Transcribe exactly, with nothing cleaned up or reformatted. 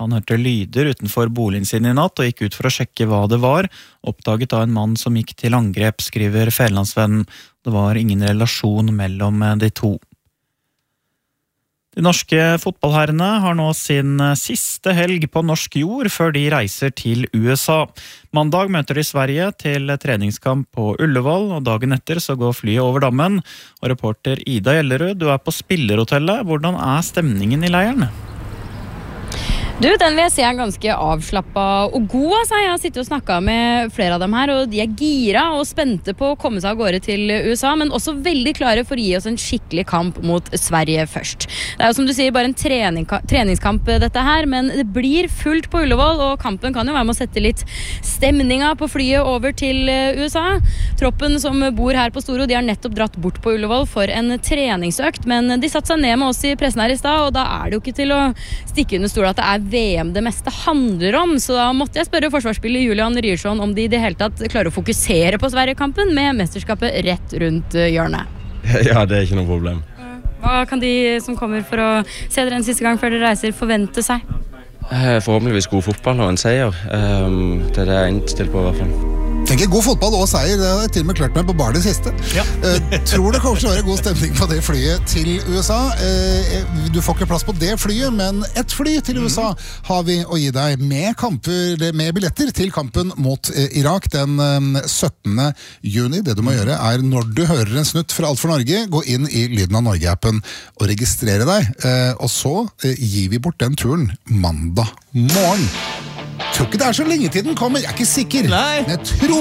Han hørte lyder utenfor boligen sin i natt og gikk ut for å sjekke hva det var, oppdaget da en mann som gikk til angrep, skriver Fædrelandsvennen. Det var ingen relasjon mellom de to. De norske fotballherrene har nå sin siste helg på norsk jord før de reiser til U S A. Mandag møter de Sverige til treningskamp på Ullevål, og dagen etter så går flyet over dammen. Og reporter Ida Gjellerud, du er på spillerhotellet. Hvordan er stemningen i leiren? Du, den vil jeg si er ganske avslappet og god, altså. Jeg har sittet og snakket med flere av dem her, og de er gira og spente på å komme seg av gårde til U S A, men også veldig klare for å gi oss en skikkelig kamp mot Sverige først. Det er jo som du sier, bare en trening, treningskamp dette her, men det blir fullt på Ullevål, og kampen kan jo være med å sette litt stemninga på flyet over til U S A. Troppen som bor her på Storo, de har nettopp dratt bort på Ullevål for en treningsøkt, men de satt seg ned med oss i pressen her i stad, og da er det jo ikke til å stikke under stol at det er V M det meste handler om, så da måtte jeg spørre forsvarsspiller Julian Ryerson om de i det hele tatt klarer å fokusere på Sverige-kampen med mesterskapet rett rundt hjørnet. Ja, det er ikke noe problem. Hva kan de som kommer for å se dere en siste gang før dere reiser forvente seg? Forhåpentligvis god fotball og en seier. Det er det jeg innstilt på i hvert fall. Tenker god fotball og seier, det har jeg til og med klart meg på bar det siste. Ja. uh, tror det kommer til å være god stemning på det flyet til U S A. Uh, du får ikke plass på det flyet, men et fly til U S A har vi å gi deg med, kamper, med billetter til kampen mot uh, Irak den um, syttende juni. Det du må gjøre er, når du hører en snutt fra Alt for Norge, gå inn i Lyden av Norge-appen og registrere deg. Uh, og så uh, gir vi bort den turen mandag morgen. Jeg tror ikke det er så lenge til den kommer, jeg er ikke sikker. Nei. Men jeg tror